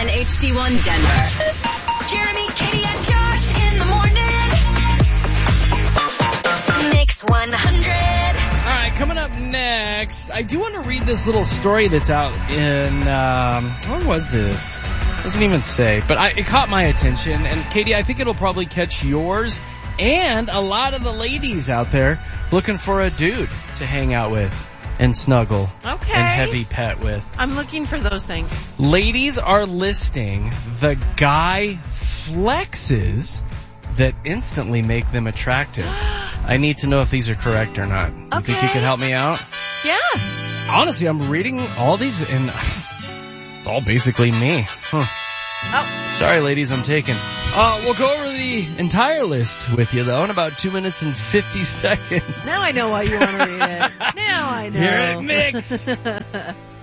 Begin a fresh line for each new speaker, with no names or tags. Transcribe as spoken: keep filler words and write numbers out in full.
on H D one Denver. Jeremy, Katie, and Josh in the morning. Mix one hundred.
All right, coming up next, I do want to read this little story that's out in, um, where was this? Doesn't even say, but I, it caught my attention. And Katie, I think it'll probably catch yours and a lot of the ladies out there looking for a dude to hang out with and snuggle
Okay.
and heavy pet with.
I'm looking for those things.
Ladies are listing the guy flexes that instantly make them attractive. I need to know if these are correct or not. You think you
Okay.
could help me out?
Yeah.
Honestly, I'm reading all these and it's all basically me. Huh.
Oh,
Sorry, ladies, I'm taken. Uh, we'll go over the entire list with you, though, in about two minutes and fifty seconds.
now I know why you want to read it. Now I know.
Here it mixed.